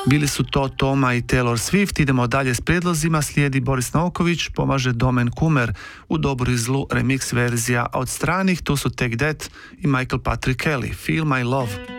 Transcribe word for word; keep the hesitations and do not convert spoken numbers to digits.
Bili su to Toma i Taylor Swift. Idemo dalje s prijedlozima, slijedi Boris Novković, pomaže Domen Kumer, u dobru i zlu remix verzija. Od stranih tu su Take That i Michael Patrick Kelly, Feel My Love.